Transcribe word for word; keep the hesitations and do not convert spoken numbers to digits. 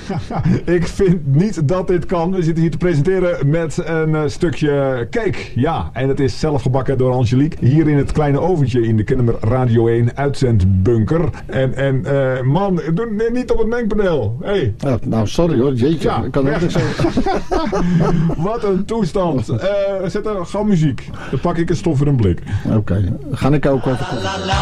Ik vind niet dat dit kan. We zitten hier te presenteren met een uh, stukje cake. Ja, en het is zelf gebakken door Angelique. Hier in het kleine oventje in de Kennemer Radio één uitzendbunker. En, en uh, man, doe nee, niet op het mengpaneel. Hey. Ja, nou, sorry hoor. Jeetje. Ja, ik kan ook niks zeggen. Wat een toestand. Uh, zet er gauw muziek. Dan pak ik een stof in een blik. Oké. Okay. Ga ik ook even...